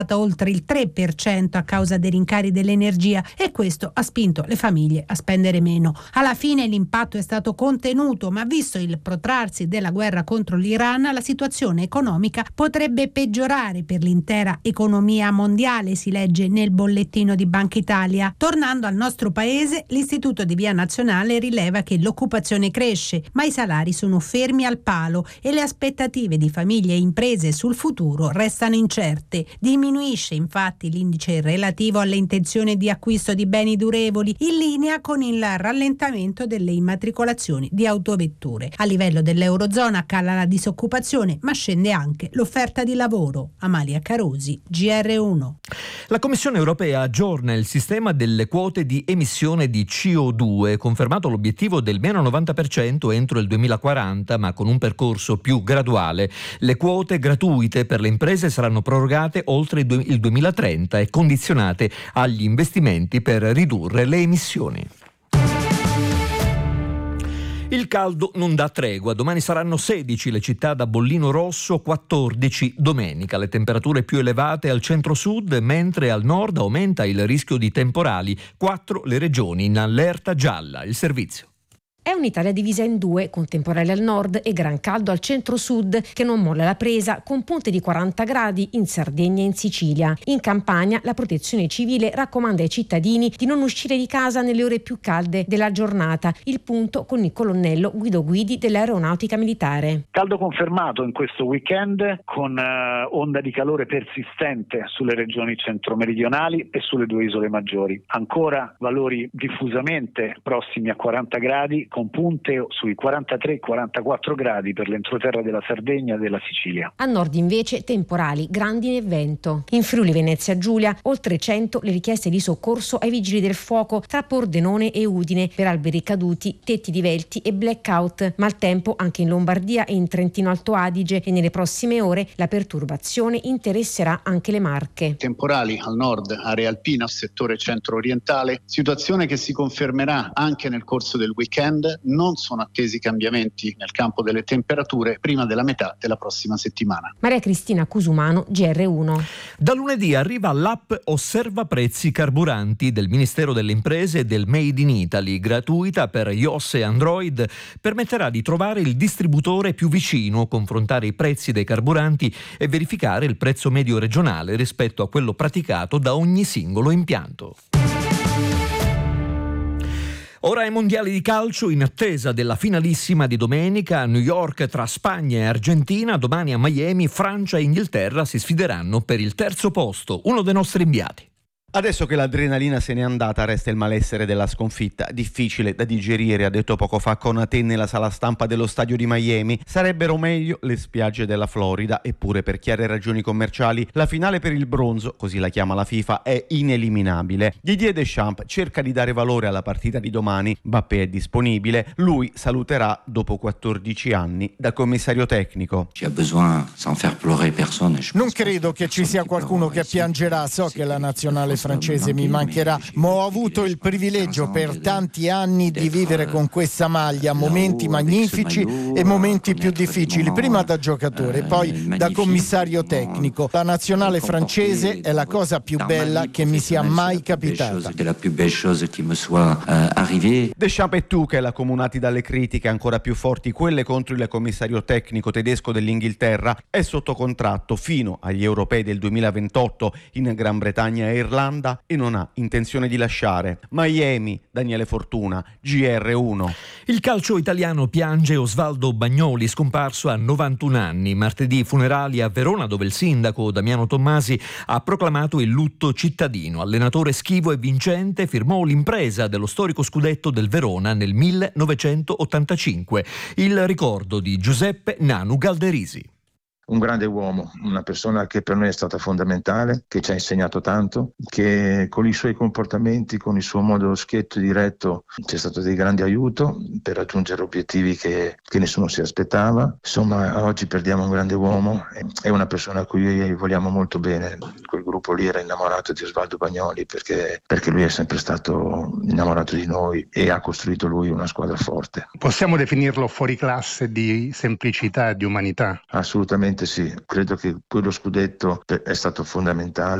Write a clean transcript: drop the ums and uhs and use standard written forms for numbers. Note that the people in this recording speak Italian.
oltre il 3% a causa dei rincari dell'energia, e questo ha spinto le famiglie a spendere meno. Alla fine l'impatto è stato contenuto, ma visto il protrarsi della guerra contro l'Iran, la situazione economica potrebbe peggiorare per l'intera economia mondiale, si legge nel bollettino di Banca Italia. Tornando al nostro paese, l'Istituto di Via Nazionale rileva che l'occupazione cresce, ma i salari sono fermi al palo e le aspettative di famiglie e imprese sul futuro restano incerte. Diminuisce infatti l'indice relativo alle intenzioni di acquisto di beni durevoli, in linea con il rallentamento delle immatricolazioni di autovetture. A livello dell'Eurozona cala la disoccupazione, ma scende anche l'offerta di lavoro. Amalia Carosi, GR1. La Commissione europea aggiorna il sistema delle quote di emissione di CO2, confermato l'obiettivo del meno 90% entro il 2040, ma con un percorso più graduale. Le quote gratuite per le imprese saranno prorogate oltre il 2030 e condizionate agli investimenti per ridurre le emissioni. Il caldo non dà tregua, domani saranno 16 le città da bollino rosso, 14 domenica. Le temperature più elevate al centro-sud, mentre al nord aumenta il rischio di temporali, 4 le regioni in allerta gialla. Il servizio. È un'Italia divisa in due, con temporali al nord e gran caldo al centro-sud, che non molla la presa, con punte di 40 gradi in Sardegna e in Sicilia. In Campania la Protezione Civile raccomanda ai cittadini di non uscire di casa nelle ore più calde della giornata. Il punto con il colonnello Guido Guidi dell'Aeronautica Militare. Caldo confermato in questo weekend, con onda di calore persistente sulle regioni centro-meridionali e sulle 2 isole maggiori. Ancora valori diffusamente prossimi a 40 gradi, con punte sui 43-44 gradi per l'entroterra della Sardegna e della Sicilia. A nord invece temporali, grandine e vento. In Friuli Venezia Giulia oltre 100 le richieste di soccorso ai vigili del fuoco tra Pordenone e Udine per alberi caduti, tetti divelti e blackout. Maltempo anche in Lombardia e in Trentino Alto Adige, e nelle prossime ore la perturbazione interesserà anche le Marche. Temporali al nord, area alpina, settore centro-orientale, situazione che si confermerà anche nel corso del weekend. Non sono attesi cambiamenti nel campo delle temperature prima della metà della prossima settimana. Maria Cristina Cusumano, GR1. Da lunedì arriva l'app Osserva Prezzi Carburanti del Ministero delle Imprese e del Made in Italy, gratuita per iOS e Android. Permetterà di trovare il distributore più vicino, confrontare i prezzi dei carburanti e verificare il prezzo medio regionale rispetto a quello praticato da ogni singolo impianto. Ora ai mondiali di calcio, in attesa della finalissima di domenica a New York tra Spagna e Argentina. Domani a Miami Francia e Inghilterra si sfideranno per il terzo posto. Uno dei nostri inviati. Adesso che l'adrenalina se n'è andata, resta il malessere della sconfitta, difficile da digerire, ha detto poco fa Konaté nella sala stampa dello stadio di Miami. Sarebbero meglio le spiagge della Florida, eppure per chiare ragioni commerciali la finale per il bronzo, così la chiama la FIFA, è ineliminabile. Didier Deschamps cerca di dare valore alla partita di domani. Mbappé è disponibile, lui saluterà dopo 14 anni da commissario tecnico. Non credo che ci sia qualcuno che piangerà, so che la nazionale francese mi mancherà, ma ho avuto il privilegio per tanti anni di vivere con questa maglia momenti magnifici e momenti più difficili, prima da giocatore, poi da commissario tecnico. La nazionale francese è la cosa più bella che mi sia mai capitata. Deschamps e Tuchel, accomunati dalle critiche ancora più forti, quelle contro il commissario tecnico tedesco dell'Inghilterra, è sotto contratto fino agli europei del 2028 in Gran Bretagna e Irlanda e non ha intenzione di lasciare. Miami, Daniele Fortuna, GR1. Il calcio italiano piange Osvaldo Bagnoli, scomparso a 91 anni. Martedì funerali a Verona, dove il sindaco Damiano Tommasi ha proclamato il lutto cittadino. Allenatore schivo e vincente, firmò l'impresa dello storico scudetto del Verona nel 1985. Il ricordo di Giuseppe Nanu Galderisi. Un grande uomo, una persona che per noi è stata fondamentale, che ci ha insegnato tanto, che con i suoi comportamenti, con il suo modo schietto e diretto ci è stato di grande aiuto per raggiungere obiettivi che nessuno si aspettava. Insomma, oggi perdiamo un grande uomo, è una persona a cui vogliamo molto bene, quel gruppo gruppo lì era innamorato di Osvaldo Bagnoli perché lui è sempre stato innamorato di noi e ha costruito lui una squadra forte. Possiamo definirlo fuori classe di semplicità e di umanità? Assolutamente sì, credo che quello scudetto è stato fondamentale